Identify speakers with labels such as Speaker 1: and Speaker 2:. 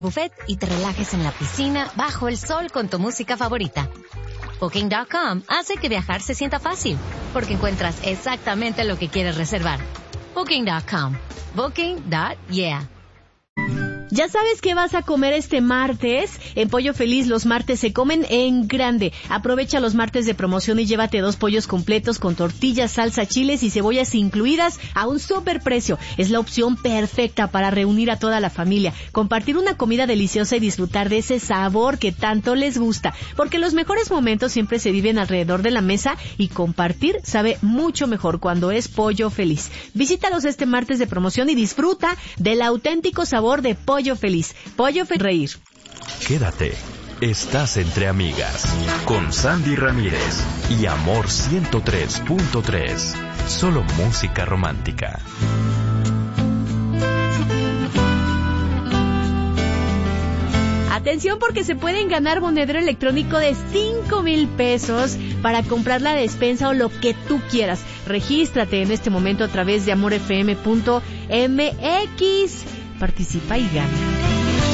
Speaker 1: buffet y te relajes en la piscina bajo el sol con tu música favorita. Booking.com hace que viajar se sienta fácil, porque encuentras exactamente lo que quieres reservar. Booking.com. Booking.yeah.
Speaker 2: ¿Ya sabes qué vas a comer este martes? En Pollo Feliz los martes se comen en grande. Aprovecha los martes de promoción y llévate 2 pollos completos con tortillas, salsa, chiles y cebollas incluidas a un súper precio. Es la opción perfecta para reunir a toda la familia, compartir una comida deliciosa y disfrutar de ese sabor que tanto les gusta. Porque los mejores momentos siempre se viven alrededor de la mesa y compartir sabe mucho mejor cuando es Pollo Feliz. Visítalos este martes de promoción y disfruta del auténtico sabor de Pollo Feliz. Pollo Feliz. Reír.
Speaker 3: Quédate. Estás entre amigas. Con Sandy Ramírez y Amor 103.3. Solo música romántica.
Speaker 2: Atención porque se pueden ganar monedero electrónico de 5,000 pesos para comprar la despensa o lo que tú quieras. Regístrate en este momento a través de amorfm.mx. Participa y gana.